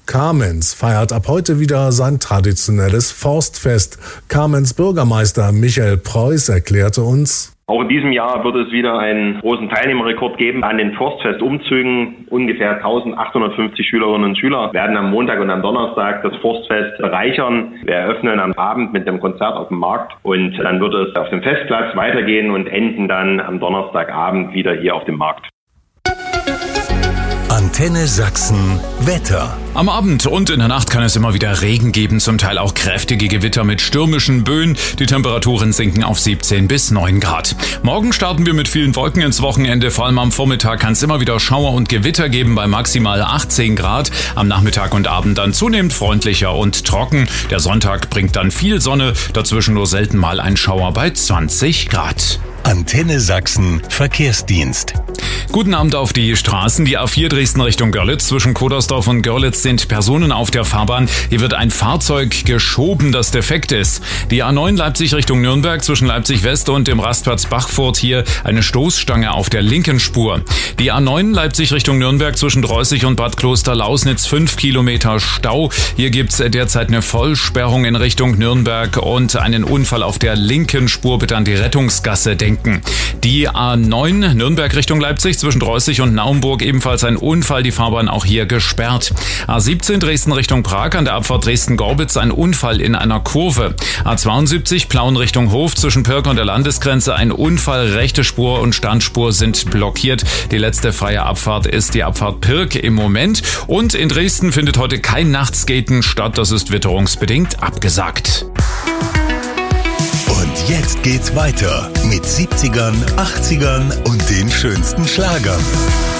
Kamenz feiert ab heute wieder sein traditionelles Forstfest. Kamenz Bürgermeister Michael Preuß erklärte uns: Auch in diesem Jahr wird es wieder einen großen Teilnehmerrekord geben an den Forstfest-Umzügen. Ungefähr 1850 Schülerinnen und Schüler werden am Montag und am Donnerstag das Forstfest bereichern. Wir eröffnen am Abend mit dem Konzert auf dem Markt und dann wird es auf dem Festplatz weitergehen und enden dann am Donnerstagabend wieder hier auf dem Markt. Antenne Sachsen Wetter. Am Abend und in der Nacht kann es immer wieder Regen geben, zum Teil auch kräftige Gewitter mit stürmischen Böen. Die Temperaturen sinken auf 17 bis 9 Grad. Morgen starten wir mit vielen Wolken ins Wochenende. Vor allem am Vormittag kann es immer wieder Schauer und Gewitter geben bei maximal 18 Grad. Am Nachmittag und Abend dann zunehmend freundlicher und trocken. Der Sonntag bringt dann viel Sonne, dazwischen nur selten mal ein Schauer bei 20 Grad. Antenne Sachsen Verkehrsdienst. Guten Abend auf die Straßen. Die A4 Dresden Richtung Görlitz. Zwischen Kodersdorf und Görlitz sind Personen auf der Fahrbahn. Hier wird ein Fahrzeug geschoben, das defekt ist. Die A9 Leipzig Richtung Nürnberg zwischen Leipzig West und dem Rastplatz Bachfurt. Hier eine Stoßstange auf der linken Spur. Die A9 Leipzig Richtung Nürnberg zwischen Dreußig und Bad Kloster-Lausnitz 5 Kilometer Stau. Hier gibt's derzeit eine Vollsperrung in Richtung Nürnberg und einen Unfall auf der linken Spur. Bitte an die Rettungsgasse denken. Die A9 Nürnberg Richtung Leipzig zwischen Dreußig und Naumburg ebenfalls ein Unfall, die Fahrbahn auch hier gesperrt. A17 Dresden Richtung Prag an der Abfahrt Dresden-Gorbitz ein Unfall in einer Kurve. A72 Plauen Richtung Hof zwischen Pirk und der Landesgrenze ein Unfall, rechte Spur und Standspur sind blockiert. Die letzte freie Abfahrt ist die Abfahrt Pirk im Moment und in Dresden findet heute kein Nachtskaten statt, das ist witterungsbedingt abgesagt. Und jetzt geht's weiter mit 70ern, 80ern und den schönsten Schlagern.